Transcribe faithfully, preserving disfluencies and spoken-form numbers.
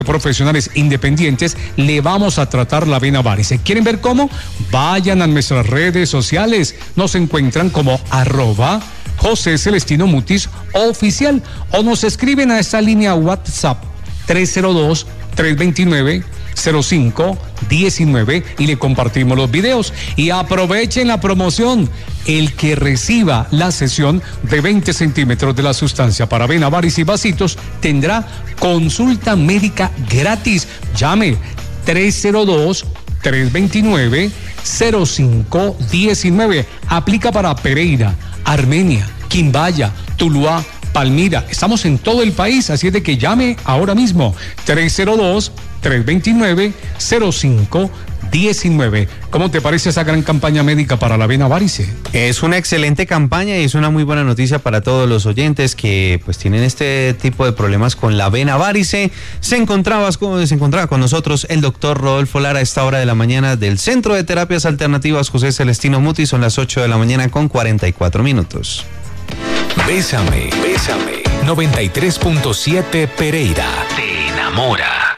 profesionales independientes le vamos a tratar la vena varice. ¿Quieren ver cómo? Vayan a nuestras redes sociales. Nos encuentran como arroba José Celestino Mutis oficial o nos escriben a esta línea WhatsApp tres cero dos, tres dos nueve, cero cinco uno nueve y le compartimos los videos. Y aprovechen la promoción. El que reciba la sesión de veinte centímetros de la sustancia para vena varice y vasitos tendrá consulta médica gratis. Llame tres cero dos, tres dos nueve, cero cinco uno nueve. Aplica para Pereira, Armenia, Quimbaya, Tuluá, Palmira. Estamos en todo el país, así es de que llame ahora mismo. tres cero dos, tres dos nueve, cero cinco uno nueve. ¿Cómo te parece esa gran campaña médica para la vena varice? Es una excelente campaña y es una muy buena noticia para todos los oyentes que pues tienen este tipo de problemas con la vena varice. Se encontraba, se encontraba con nosotros el doctor Rodolfo Lara a esta hora de la mañana del Centro de Terapias Alternativas José Celestino Mutis. Son las ocho de la mañana con cuarenta y cuatro minutos. Bésame, bésame. noventa y tres punto siete Pereira. Te enamora.